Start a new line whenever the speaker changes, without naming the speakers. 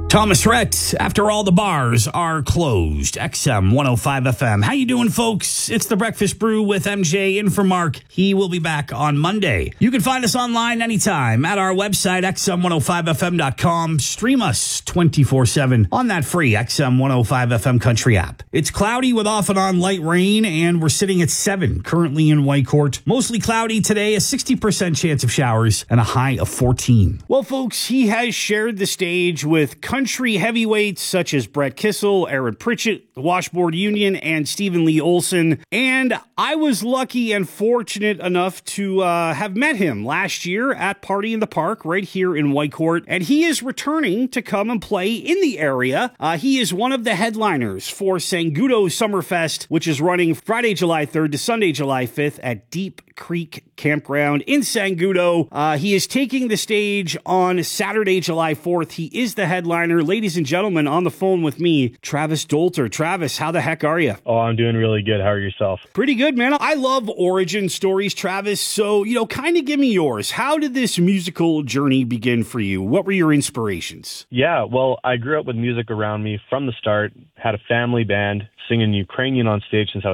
Thomas Rhett, after all the bars are closed. XM 105 FM. How you doing, folks? It's the Breakfast Brew with MJ in for Mark. He will be back on Monday. You can find us online anytime at our website, xm105fm.com. Stream us 24/7 on that free XM 105 FM country app. It's cloudy with off and on light rain, and we're sitting at 7 currently in Whitecourt. Mostly cloudy today, a 60% chance of showers, and a high of 14. Well, folks, he has shared the stage with country heavyweights such as Brett Kissel, Aaron Pritchett, the Washboard Union, and Stephen Lee Olson. And I was lucky and fortunate enough to have met him last year at Party in the Park right here in Whitecourt. And he is returning to come and play in the area. He is one of the headliners for Sangudo Summerfest, which is running Friday, July 3rd to Sunday, July 5th at Deep Creek Campground in Sangudo. He is taking the stage on Saturday, July 4th. He is the headliner. Ladies and gentlemen, on the phone with me, Travis Dolter. Travis, how the heck are you?
Oh, I'm doing really good. How are yourself?
Pretty good, man. I love origin stories, Travis. So, kind of give me yours. How did this musical journey begin for you? What were your inspirations?
Yeah, well, I grew up with music around me from the start, had a family band, singing Ukrainian on stage since I was